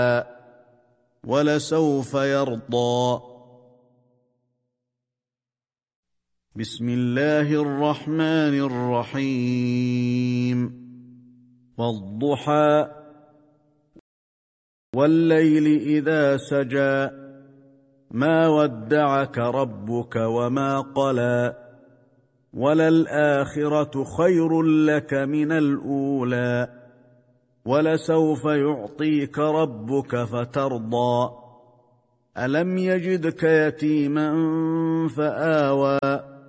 ولسوف يرضى. بسم الله الرحمن الرحيم. والضحى والليل إذا سجى ما ودعك ربك وما قلى وللآخرة خير لك من الأولى ولسوف يعطيك ربك فترضى. ألم يجدك يتيما فآوى